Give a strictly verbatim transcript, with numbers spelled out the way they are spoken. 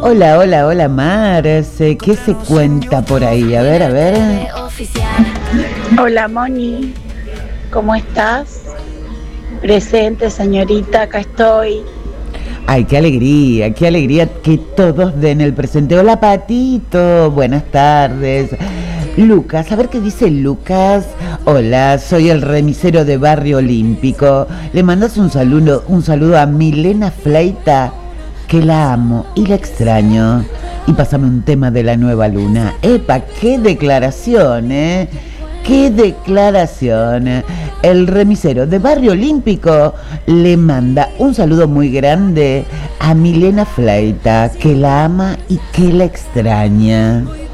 Hola, hola, hola, Marce. ¿Qué se cuenta por ahí? A ver, a ver. Hola, Moni. ¿Cómo estás? Presente, señorita, acá estoy. Ay, qué alegría, qué alegría que todos den el presente. Hola, Patito. Buenas tardes. Lucas, a ver qué dice Lucas. Hola, soy el remisero de Barrio Olímpico. Le mandas un saludo, un saludo a Milena Fleita, que la amo y la extraño. Y pásame un tema de la nueva luna. ¡Epa, qué declaración, eh! ¡Qué declaración! El remisero de Barrio Olímpico le manda un saludo muy grande a Milena Fleita, que la ama y que la extraña.